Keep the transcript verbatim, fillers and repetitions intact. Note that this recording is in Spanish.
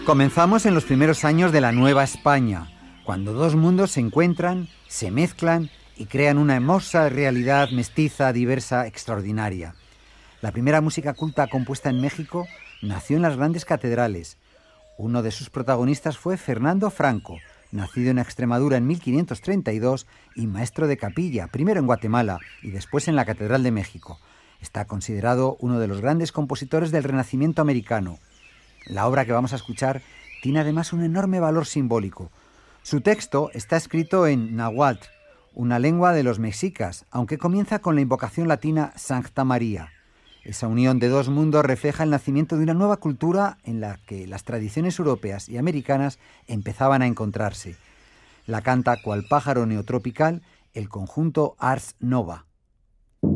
Comenzamos en los primeros años de la Nueva España, cuando dos mundos se encuentran, se mezclan y crean una hermosa realidad mestiza, diversa, extraordinaria. La primera música culta compuesta en México nació en las grandes catedrales. Uno de sus protagonistas fue Fernando Franco, nacido en Extremadura en mil quinientos treinta y dos y maestro de capilla, primero en Guatemala y después en la Catedral de México. Está considerado uno de los grandes compositores del Renacimiento americano. La obra que vamos a escuchar tiene además un enorme valor simbólico. Su texto está escrito en náhuatl, una lengua de los mexicas, aunque comienza con la invocación latina Sancta María. Esa unión de dos mundos refleja el nacimiento de una nueva cultura en la que las tradiciones europeas y americanas empezaban a encontrarse. La canta cual pájaro neotropical el conjunto Ars Nova.